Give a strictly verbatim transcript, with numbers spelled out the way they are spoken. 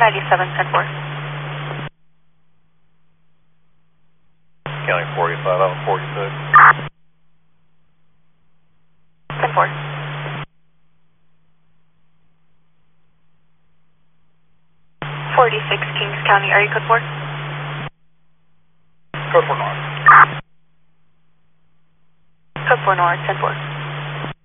ninety-seven, ten four. County forty-five, I'm forty-six. ten four. forty-six, Kings County, area code four. Code four north. Code four north, ten four.